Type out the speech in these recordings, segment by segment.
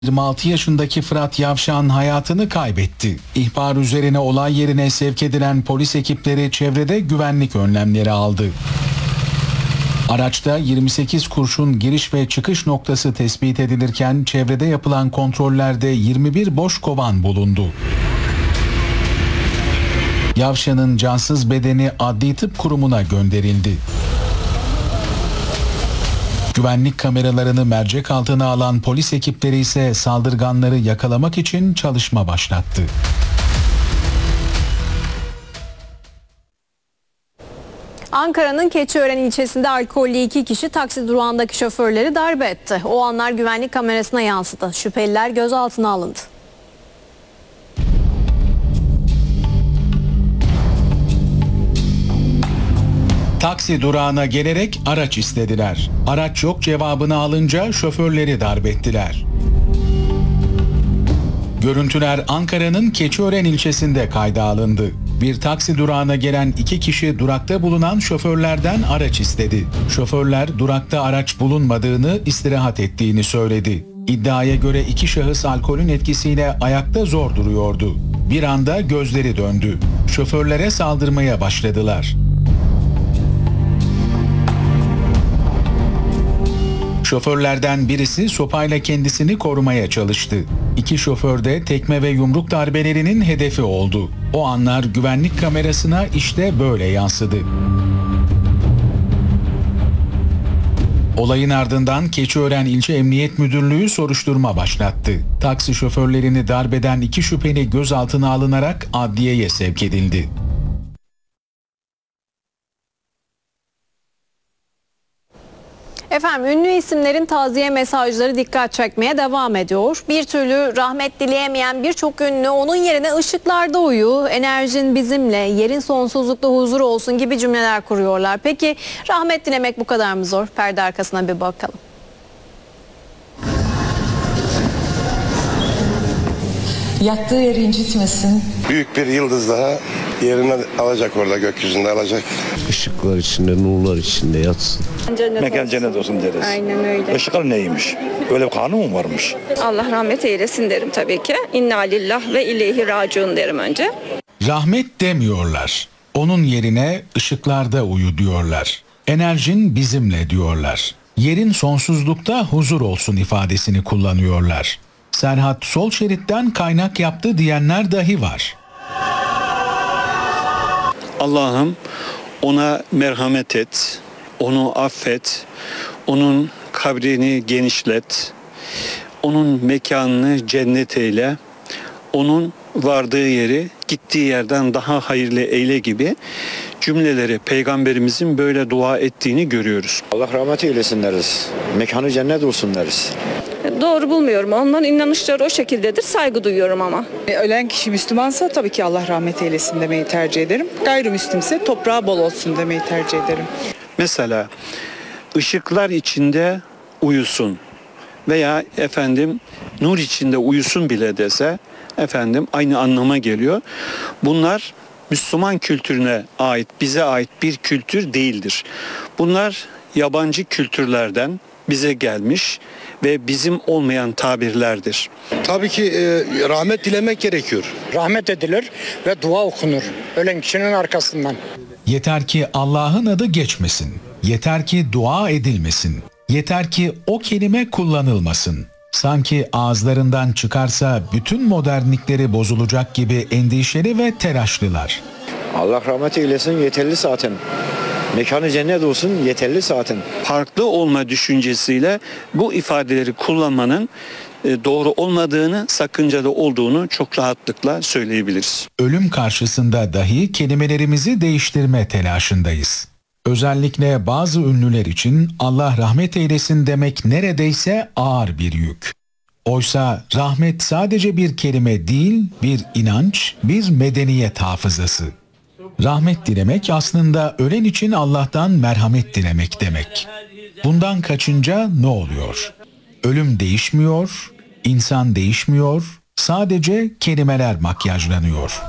26 yaşındaki Fırat Yavşan hayatını kaybetti. İhbar üzerine olay yerine sevk edilen polis ekipleri çevrede güvenlik önlemleri aldı. Araçta 28 kurşun giriş ve çıkış noktası tespit edilirken çevrede yapılan kontrollerde 21 boş kovan bulundu. Yavşan'ın cansız bedeni Adli Tıp Kurumu'na gönderildi. Güvenlik kameralarını mercek altına alan polis ekipleri ise saldırganları yakalamak için çalışma başlattı. Ankara'nın Keçiören ilçesinde alkollü 2 kişi taksi durağındaki şoförleri darp etti. O anlar güvenlik kamerasına yansıdı. Şüpheliler gözaltına alındı. Taksi durağına gelerek araç istediler. Araç yok cevabını alınca şoförleri darp ettiler. Görüntüler Ankara'nın Keçiören ilçesinde kayda alındı. Bir taksi durağına gelen 2 kişi durakta bulunan şoförlerden araç istedi. Şoförler durakta araç bulunmadığını, istirahat ettiğini söyledi. İddiaya göre 2 şahıs alkolün etkisiyle ayakta zor duruyordu. Bir anda gözleri döndü. Şoförlere saldırmaya başladılar. Şoförlerden birisi sopayla kendisini korumaya çalıştı. 2 şoför de tekme ve yumruk darbelerinin hedefi oldu. O anlar güvenlik kamerasına işte böyle yansıdı. Olayın ardından Keçiören İlçe Emniyet Müdürlüğü soruşturma başlattı. Taksi şoförlerini darp eden 2 şüpheli gözaltına alınarak adliyeye sevk edildi. Efendim, ünlü isimlerin taziye mesajları dikkat çekmeye devam ediyor. Bir türlü rahmet dileyemeyen birçok ünlü onun yerine ışıklarda uyu, enerjin bizimle, yerin sonsuzlukta huzur olsun gibi cümleler kuruyorlar. Peki rahmet dilemek bu kadar mı zor? Perde arkasına bir bakalım. Yattığı yeri incitmesin. Büyük bir yıldız daha yerini alacak, orada gökyüzünde alacak. Işıklar içinde, nurlar içinde yatsın. Mekan cennet olsun deriz. Aynen öyle. Işıklar neymiş? Öyle bir kanun mu varmış? Allah rahmet eylesin derim tabii ki. İnna lillah ve ileyhi raciun derim önce. Rahmet demiyorlar. Onun yerine ışıklarda uyu diyorlar. Enerjin bizimle diyorlar. Yerin sonsuzlukta huzur olsun ifadesini kullanıyorlar. Serhat sol şeritten kaynak yaptı diyenler dahi var. Allah'ım ona merhamet et, onu affet, onun kabrini genişlet, onun mekanını cennet eyle, onun vardığı yeri gittiği yerden daha hayırlı eyle gibi cümleleri Peygamberimizin böyle dua ettiğini görüyoruz. Allah rahmet eylesin deriz. Mekanı cennet olsun deriz. Doğru bulmuyorum. Onların inanışları o şekildedir. Saygı duyuyorum ama. Ölen kişi Müslümansa tabii ki Allah rahmet eylesin demeyi tercih ederim. Gayrimüslimse toprağı bol olsun demeyi tercih ederim. Mesela ışıklar içinde uyusun veya nur içinde uyusun bile dese aynı anlama geliyor. Bunlar Müslüman kültürüne ait, bize ait bir kültür değildir. Bunlar yabancı kültürlerden bize gelmiş ve bizim olmayan tabirlerdir. Tabii ki rahmet dilemek gerekiyor. Rahmet edilir ve dua okunur ölen kişinin arkasından. Yeter ki Allah'ın adı geçmesin. Yeter ki dua edilmesin. Yeter ki o kelime kullanılmasın. Sanki ağızlarından çıkarsa bütün modernlikleri bozulacak gibi endişeli ve telaşlılar. Allah rahmet eylesin yeterli zaten. Mekanı cennet olsun yeterli zaten. Farklı olma düşüncesiyle bu ifadeleri kullanmanın doğru olmadığını, sakıncalı olduğunu çok rahatlıkla söyleyebiliriz. Ölüm karşısında dahi kelimelerimizi değiştirme telaşındayız. Özellikle bazı ünlüler için Allah rahmet eylesin demek neredeyse ağır bir yük. Oysa rahmet sadece bir kelime değil, bir inanç, bir medeniyet hafızası. Rahmet dilemek aslında ölen için Allah'tan merhamet dilemek demek. Bundan kaçınca ne oluyor? Ölüm değişmiyor, insan değişmiyor, sadece kelimeler makyajlanıyor.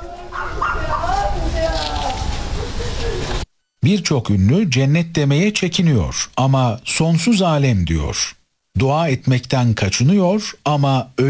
Birçok ünlü cennet demeye çekiniyor ama sonsuz alem diyor. Dua etmekten kaçınıyor ama